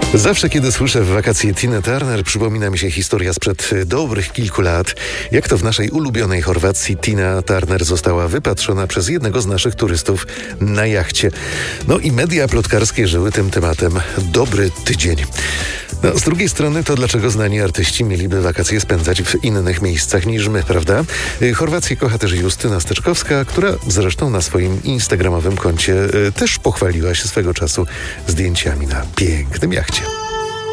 Zawsze, kiedy słyszę w wakacje Tinę Turner, przypomina mi się historia sprzed dobrych kilku lat. Jak to w naszej ulubionej Chorwacji Tina Turner została wypatrzona przez jednego z naszych turystów na jachcie. No i media plotkarskie żyły tym tematem dobry tydzień. No, z drugiej strony to dlaczego znani artyści mieliby wakacje spędzać w innych miejscach niż my, prawda? Chorwację kocha też Justyna Steczkowska, która zresztą na swoim instagramowym koncie też pochwaliła się swego czasu zdjęciami na pięknym jachcie.